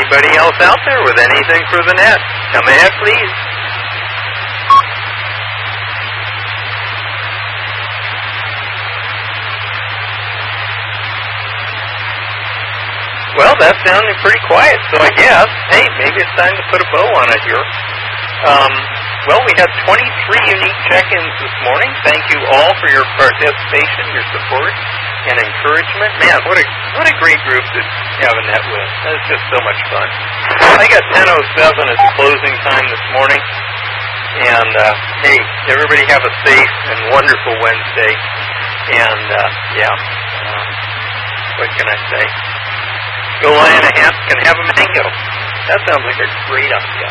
Anybody else out there with anything for the net? Come ahead, please. Well, that's sounding pretty quiet, so I guess, hey, maybe it's time to put a bow on it here. Well, we had 23 unique check-ins this morning. Thank you all for your participation, your support, and encouragement. Man, what a great group to have a net with. That's just so much fun. I got 10:07 as closing time this morning. And, hey, everybody have a safe and wonderful Wednesday. And, what can I say? Go Lion a Hat can have a mango. That sounds like a great idea.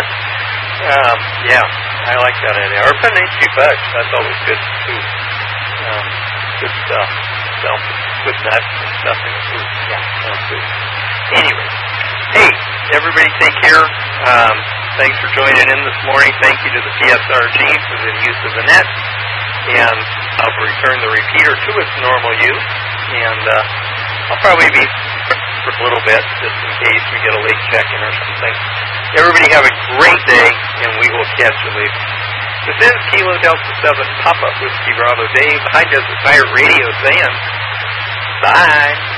I like that idea. Or Peninsula Fudge. That's always good, too. Good stuff. So, with nuts and stuff in the food. Yeah, sounds good. Anyway, hey, everybody take care. Thanks for joining in this morning. Thank you to the PSRG for the use of the net. And I'll return the repeater to its normal use. And I'll probably be for a little bit, just in case we get a late check-in or something. Everybody have a great day, and we will catch you later. This is Kilo Delta 7 Pop-Up Whiskey Bravo Dave, High Desert Pirate Radio saying bye.